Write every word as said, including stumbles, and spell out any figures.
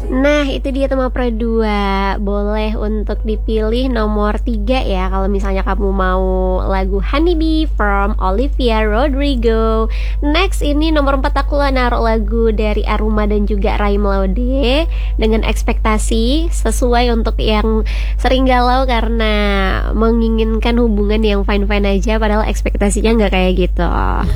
Nah itu dia tema Pro dua. Boleh untuk dipilih nomor tiga ya kalau misalnya kamu mau lagu Honeybee from Olivia Rodrigo. Next ini nomor empat aku naruh lagu dari Aruma dan juga Ray Melode dengan ekspektasi sesuai untuk yang sering galau karena menginginkan hubungan yang fine-fine aja padahal ekspektasinya nggak kayak gitu.